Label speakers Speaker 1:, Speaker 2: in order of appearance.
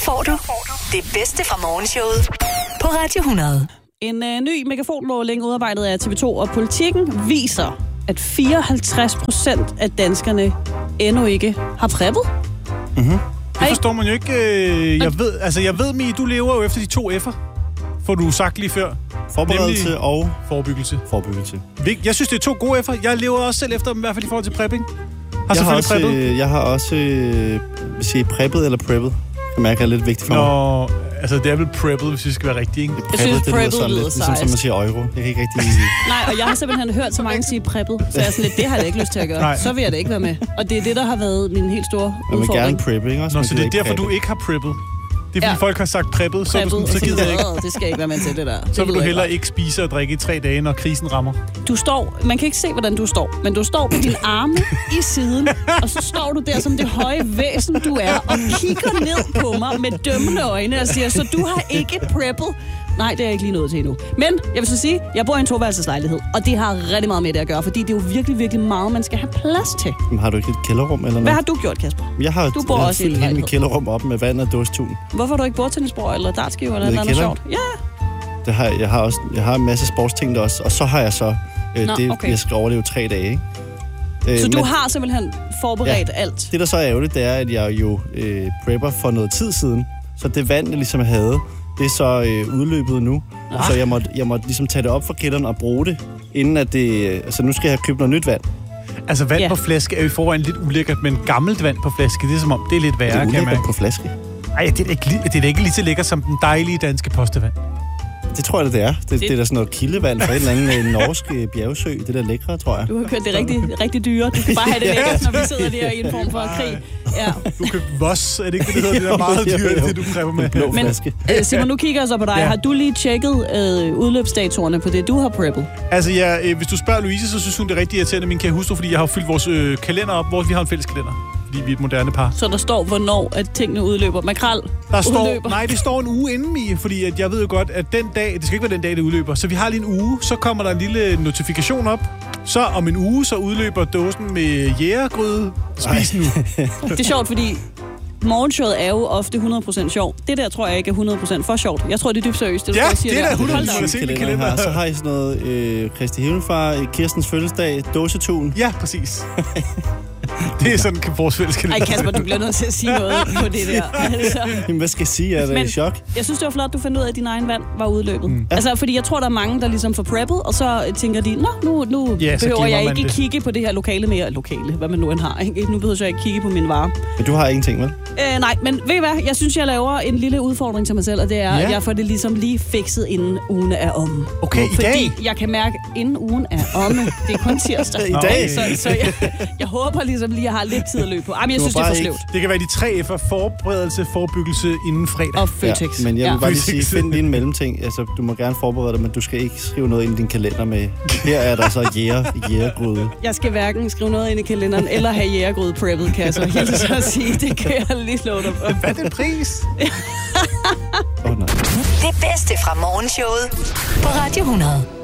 Speaker 1: får du det bedste fra morgenshowet på Radio 100.
Speaker 2: En ny megafonmåling udarbejdet af TV2 og Politikken viser, at 54% af danskerne endnu ikke har preppet.
Speaker 3: Mm-hmm. Det forstår man jo ikke. Jeg ved, Mie, du lever jo efter de 2 F'er. Får du sagt lige før.
Speaker 4: Forberedelse og
Speaker 3: forebyggelse.
Speaker 4: Jeg
Speaker 3: synes, det er 2 gode F'er. Jeg lever også selv efter dem, i hvert fald i forhold til prepping.
Speaker 4: Jeg har også preppet eller preppet. Jeg mærker, det er lidt vigtigt for mig.
Speaker 3: Altså, det er vel preppet, hvis det skal være rigtigt, ikke?
Speaker 2: Jeg synes, preppet lyder
Speaker 4: ligesom som man siger euro. Jeg kan ikke rigtig...
Speaker 2: Nej, og jeg har simpelthen hørt så mange sige preppet, så jeg er sådan lidt, det har jeg ikke lyst til at gøre. Nej. Så vil jeg da ikke være med. Og det er det, der har været min helt store udfordring.
Speaker 4: Man vil gerne preppe, ikke?
Speaker 3: Også, så det er derfor, du ikke har preppet? Det er fordi folk har sagt preppet, så gider jeg ikke.
Speaker 2: Det skal ikke være med til det der.
Speaker 3: Så vil du hellere ikke spise og drikke i 3 dage, når krisen rammer.
Speaker 2: Du står, man kan ikke se, hvordan du står, men du står med dine arme i siden, og så står du der som det høje væsen, du er, og kigger ned på mig med dømmende øjne og siger, så du har ikke preppet. Nej, det er jeg ikke lige nået til endnu. Men jeg vil så sige, jeg bor i en 2-værelseslejlighed, og det har rigtig meget med det at gøre, fordi det er jo virkelig, virkelig meget, man skal have plads til.
Speaker 4: Men har du ikke et kælderrum eller noget?
Speaker 2: Hvad har du gjort, Kasper?
Speaker 4: Jeg har fyldt hele mit kælderrum op med vand og dåstun.
Speaker 2: Hvorfor har du ikke bordtennisbord eller dartskiver eller noget sjovt? Ja.
Speaker 4: Det har jeg har en masse sportsting der også, og så har jeg så jeg skal overleve 3 dage, ikke?
Speaker 2: Så du har simpelthen forberedt alt?
Speaker 4: Det, der så er ærgerligt, det er, at jeg jo prepper for noget tid siden, så det vand, jeg ligesom havde, det er så udløbet nu. Så jeg måtte ligesom tage det op fra kælderen og bruge det, inden at det... Altså nu skal jeg købe noget nyt vand.
Speaker 3: Altså vand på flaske er jo i forvejen lidt ulækkert, men gammelt vand på flaske, det er som om, det er lidt værre,
Speaker 4: kan man. På flaske?
Speaker 3: Nej, det er da ikke lige så lækkert som den dejlige danske postevand.
Speaker 4: Det tror jeg, det er. Det er da sådan noget kildevand fra en eller anden norsk bjergsø. Det der lækre, tror jeg.
Speaker 2: Du har købt det rigtig dyre. Du kan bare have det lækkert, når vi sidder der i en form for krig. Ja.
Speaker 3: Du køber Voss, er det ikke det, det er meget dyrt, det du kræver med?
Speaker 2: Men Simon, nu kigger jeg så på dig. Ja. Har du lige tjekket udløbsdatorerne på det, du har preppet?
Speaker 3: Altså, hvis du spørger Louise, så synes hun, det er rigtig irriterende min kære hustru, fordi jeg har fyldt vores kalender op, hvor vi har en fælles kalender. Fordi vi er et moderne par.
Speaker 2: Så der står, hvornår at tingene udløber? Makrel udløber?
Speaker 3: Nej, det står en uge inden, Mie, fordi at jeg ved jo godt, at den dag, det skal ikke være den dag, det udløber. Så vi har lige en uge, så kommer der en lille notifikation op. Så om en uge, så udløber dåsen med jægergryde. Spis nu.
Speaker 2: Det er sjovt, fordi morgenshowet er jo ofte 100% sjov. Det der tror jeg ikke er 100% for sjovt. Jeg tror, det er dybt seriøst.
Speaker 3: Det er da 100%
Speaker 4: Så har I sådan noget Kristi Himmelfar, Kirstens fødselsdag, dåsetun.
Speaker 3: Ja, præcis. Det er sådan, vores fælles kalender.
Speaker 2: Ej, Kasper, du bliver nødt til at sige noget på det der. Altså.
Speaker 4: Jamen, hvad skal jeg sige? Er det i chok?
Speaker 2: Jeg synes, det var flot, at du fandt ud af, at din egen vand var udløbet. Altså, fordi jeg tror, der er mange, der ligesom får preppet, og så tænker de, nu behøver jeg ikke kigge på det her lokale mere. Lokale, hvad man nu end har. Ikke? Nu behøver jeg ikke kigge på min vare. Men
Speaker 4: du har ingenting, vel?
Speaker 2: Nej, men ved I hvad? Jeg synes, jeg laver en lille udfordring til mig selv, og det er, at jeg får det ligesom lige fikset, inden ugen er omme.
Speaker 3: Okay, i dag?
Speaker 2: Fordi jeg kan mærke, inden ugen er omme. Det er kun tirsdag.
Speaker 4: I dag?
Speaker 2: Så jeg håber ligesom lige, at jeg har lidt tid at løbe på. Jamen, jeg synes, det er for sløvt.
Speaker 3: Det kan være de 3 F'er: forberedelse, forebyggelse inden fredag.
Speaker 2: Og Føtex.
Speaker 4: Ja, men jeg vil bare lige sige, find lige en mellemting. Altså, du må gerne forberede dig, men du skal ikke skrive noget ind i din kalender med. Her er der så jægergryde.
Speaker 2: Jeg skal hverken skrive noget ind i kalenderen, eller have jægergryde preppet, kan jeg så helt så at sige. Det kan jeg lige love dig for.
Speaker 3: Hvad er den pris?
Speaker 1: Det bedste fra morgenshowet på Radio 100.